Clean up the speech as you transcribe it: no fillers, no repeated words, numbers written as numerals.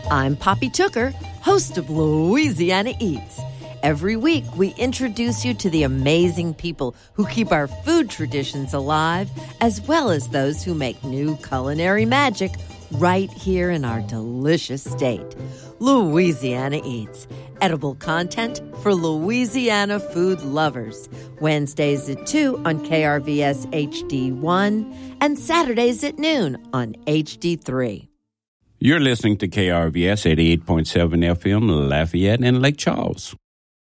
I'm Poppy Tooker, host of Louisiana Eats. Every week, we introduce you to the amazing people who keep our food traditions alive, as well as those who make new culinary magic right here in our delicious state. Louisiana Eats, edible content for Louisiana food lovers. Wednesdays at 2 on KRVS HD1 and Saturdays at noon on HD3. You're listening to KRVS 88.7 FM, Lafayette and Lake Charles.